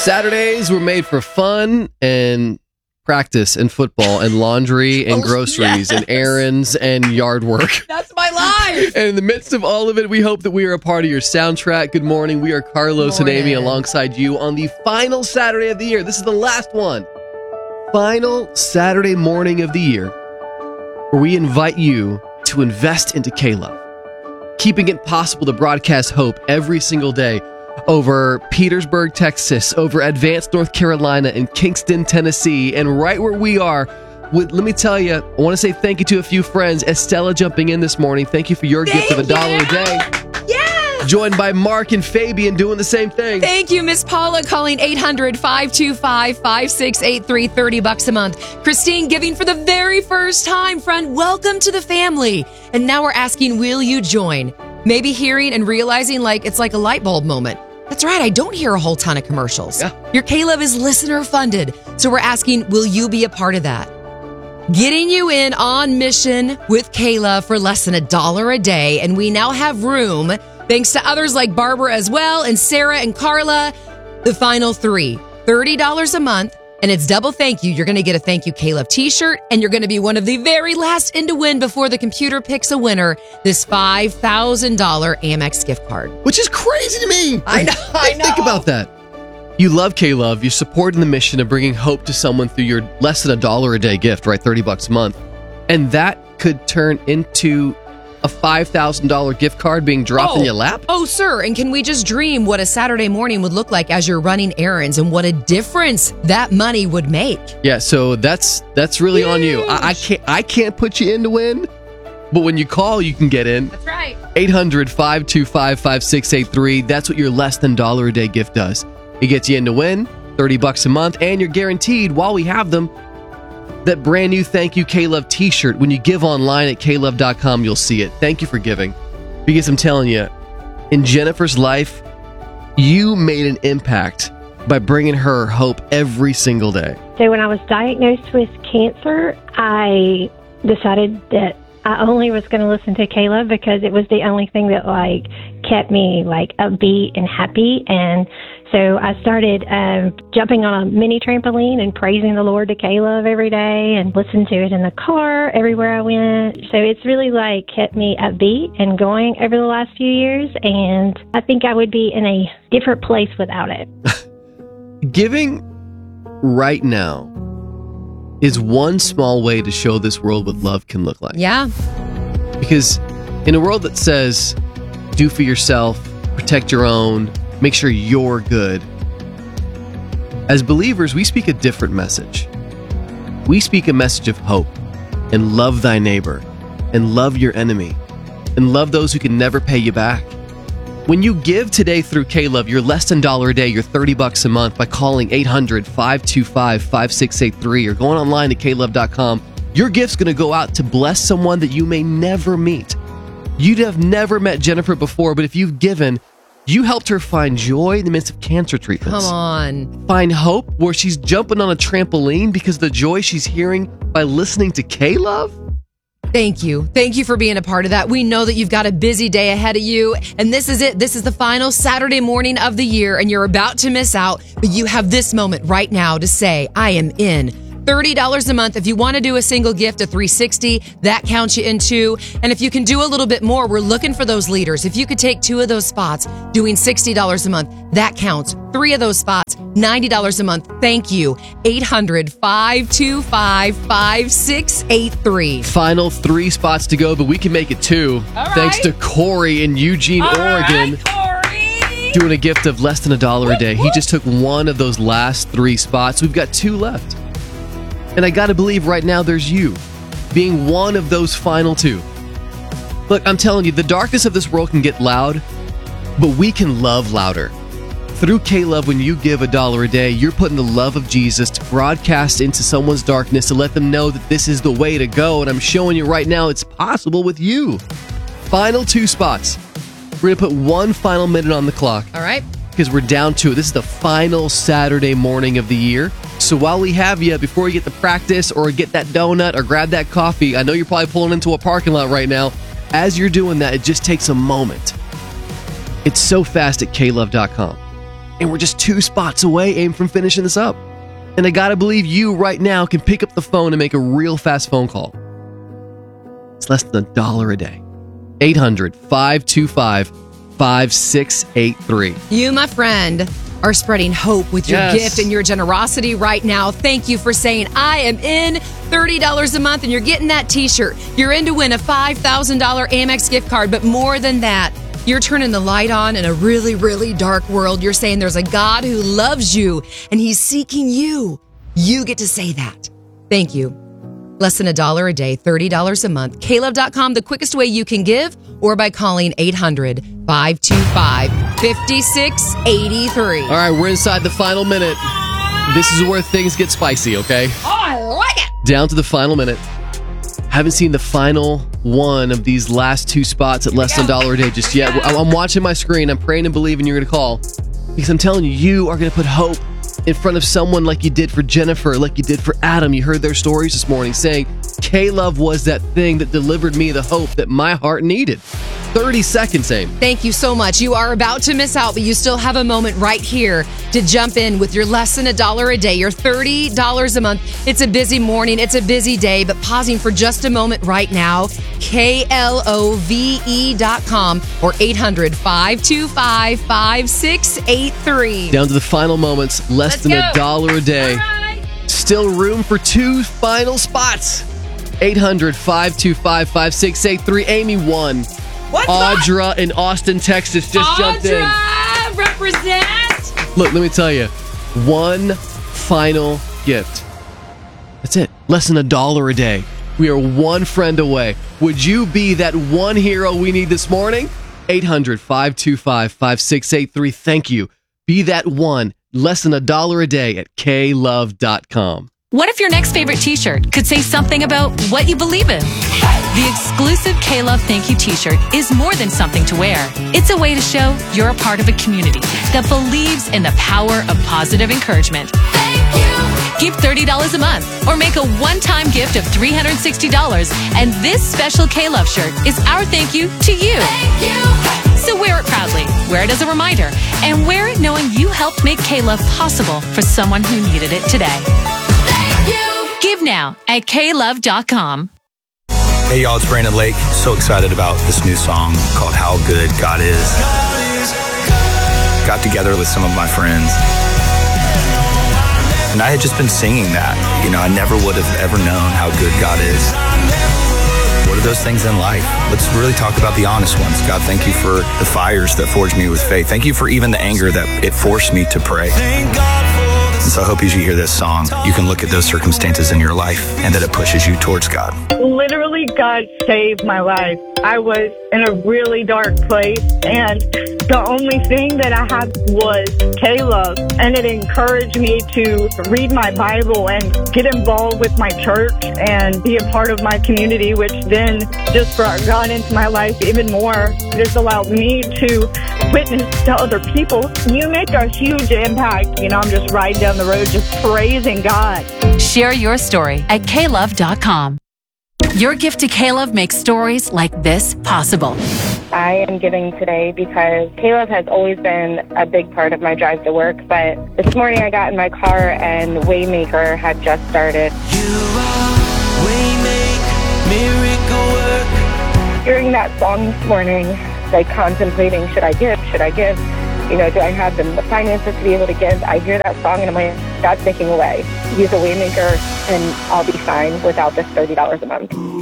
Saturdays were made for fun and practice and football and laundry and groceries and errands and yard work. That's my life. And in the midst of all of it, we hope that we are a part of your soundtrack. Good morning. We are Carlos and Amy alongside you on the final Saturday of the year. This is the last one. Final Saturday morning of the year, where we invite you to invest into K-Love, keeping it possible to broadcast hope every single day over Petersburg, Texas, over Advance, North Carolina, and Kingston, Tennessee, and right where we are. Let me tell you, I want to say thank you to a few friends. Estella jumping in this morning. Thank you for your gift of $1 a day. Yes! Joined by Mark and Fabian doing the same thing. Thank you, Miss Paula, calling 800-525-5683, $30 a month. Christine giving for the very first time. Friend, welcome to the family. And now we're asking, will you join? Maybe hearing and realizing like it's like a light bulb moment. That's right, I don't hear a whole ton of commercials. Yeah. Your K-Love is listener funded. So we're asking, will you be a part of that? Getting you in on mission with K-Love for less than $1 a day. And we now have room, thanks to others like Barbara as well, and Sarah and Carla. The final three, $30 a month. And it's double thank you. You're going to get a thank you K-Love t-shirt, and you're going to be one of the very last in to win before the computer picks a winner, this $5,000 Amex gift card. Which is crazy to me. I know. Think about that. You love K-Love. You're supporting the mission of bringing hope to someone through your less than $1 a day gift, right? $30 a month. And that could turn into a $5,000 gift card being dropped in your lap? Oh, sir. And can we just dream what a Saturday morning would look like as you're running errands and what a difference that money would make? Yeah, so that's really on you. I can't put you in to win, but when you call, you can get in. That's right. 800-525-5683. That's what your less than $1 a day gift does. It gets you in to win, $30 a month, and you're guaranteed, while we have them, that brand new Thank You K-Love t-shirt. When you give online at klove.com, you'll see it. Thank you for giving. Because I'm telling you, in Jennifer's life, you made an impact by bringing her hope every single day. So when I was diagnosed with cancer, I decided that I only was going to listen to K-Love because it was the only thing that kept me upbeat and happy. And so I started jumping on a mini trampoline and praising the Lord to K-Love every day and listened to it in the car everywhere I went. So it's really kept me upbeat and going over the last few years. And I think I would be in a different place without it. Giving right now is one small way to show this world what love can look like. Yeah. Because in a world that says, do for yourself, protect your own, make sure you're good, as believers, we speak a different message. We speak a message of hope and love thy neighbor and love your enemy and love those who can never pay you back. When you give today through K-Love, you're less than $1 a day, you're $30 a month by calling 800-525-5683 or going online to klove.com. Your gift's going to go out to bless someone that you may never meet. You'd have never met Jennifer before, but if you've given, you helped her find joy in the midst of cancer treatments. Come on. Find hope where she's jumping on a trampoline because of the joy she's hearing by listening to K-Love. Thank you. Thank you for being a part of that. We know that you've got a busy day ahead of you, and this is it. This is the final Saturday morning of the year, and you're about to miss out, but you have this moment right now to say, I am in. $30 a month. If you want to do a single gift of $360, that counts you in two. And if you can do a little bit more, we're looking for those leaders. If you could take two of those spots, doing $60 a month, that counts. Three of those spots, $90 a month. Thank you. 800-525-5683. Final 3 spots to go, but we can make it 2. All Thanks right. to Corey in Eugene, Oregon. Corey. Doing a gift of less than $1 a day. He just took one of those last 3 spots. We've got 2 left. And I gotta believe right now there's you being one of those final 2. Look, I'm telling you, the darkness of this world can get loud, but we can love louder. Through K-Love, when you give $1 a day, you're putting the love of Jesus to broadcast into someone's darkness to let them know that this is the way to go. And I'm showing you right now it's possible with you. Final 2 spots. We're going to put 1 final minute on the clock. All right. Because we're down to it. This is the final Saturday morning of the year. So while we have you, before you get to practice or get that donut or grab that coffee, I know you're probably pulling into a parking lot right now. As you're doing that, it just takes a moment. It's so fast at klove.com. And we're just 2 spots away, Aim, from finishing this up. And I gotta believe you right now can pick up the phone and make a real fast phone call. It's less than $1 a day. 800-525-5683. You, my friend, are spreading hope with your gift and your generosity right now. Thank you for saying, I am in $30 a month, and you're getting that t-shirt. You're in to win a $5,000 Amex gift card, but more than that, you're turning the light on in a really, really dark world. You're saying there's a God who loves you, and he's seeking you. You get to say that. Thank you. Less than $1 a day, $30 a month. KLove.com, the quickest way you can give, or by calling 800-525-5683. All right, we're inside the final minute. This is where things get spicy, okay? Oh, I like it! Down to the final minute. Haven't seen the final one of these last 2 spots at less than $1 a day just yet. I'm watching my screen. I'm praying and believing you're going to call, because I'm telling you, you are going to put hope in front of someone like you did for Jennifer, like you did for Adam. You heard their stories this morning saying, K-Love was that thing that delivered me the hope that my heart needed. 30 seconds, Aim. Thank you so much. You are about to miss out, but you still have a moment right here to jump in with your less than $1 a day, your $30 a month. It's a busy morning. It's a busy day, but pausing for just a moment right now, KLOVE.com or 800-525-5683. Down to the final moments, less than $1 a day. Right. Still room for 2 final spots. 800-525-5683. Amy won. Audra in Austin, Texas just jumped in. Audra, represent. Look, let me tell you, one final gift. That's it. Less than $1 a day. We are one friend away. Would you be that one hero we need this morning? 800-525-5683. Thank you. Be that one. Less than $1 a day at klove.com. What if your next favorite t-shirt could say something about what you believe in? The exclusive K-Love Thank You t-shirt is more than something to wear. It's a way to show you're a part of a community that believes in the power of positive encouragement. Thank you. Give $30 a month or make a one-time gift of $360, and this special K-Love shirt is our thank you to you. Thank you. So wear it proudly, wear it as a reminder, and wear it knowing you helped make K-Love possible for someone who needed it today. Thank you. Give now at klove.com. Hey y'all, it's Brandon Lake. So excited about this new song called How Good God Is. Got together with some of my friends, and I had just been singing that. You know, I never would have ever known how good God is. What are those things in life? Let's really talk about the honest ones. God, thank you for the fires that forged me with faith. Thank you for even the anger that it forced me to pray. And so I hope as you hear this song, you can look at those circumstances in your life and that it pushes you towards God. Literally, God saved my life. I was in a really dark place, and the only thing that I had was K-Love, and it encouraged me to read my Bible and get involved with my church and be a part of my community, which then just brought God into my life even more. This allowed me to witness to other people. You make a huge impact. You know, I'm just riding down the road just praising God. Share your story at klove.com. Your gift to K-Love makes stories like this possible. I am giving today because K-Love has always been a big part of my drive to work, but this morning I got in my car and Waymaker had just started. You are Waymaker, miracle work. Hearing that song this morning, like contemplating, should I give? You know, do I have the finances to be able to give? I hear that song and I'm like, God's making a way. Use a Waymaker and I'll be fine without this $30 a month.